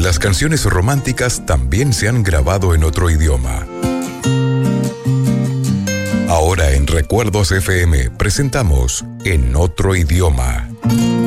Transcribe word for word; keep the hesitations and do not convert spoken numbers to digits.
las canciones románticas también se han grabado en otro idioma. Ahora en Recuerdos F M presentamos En Otro Idioma.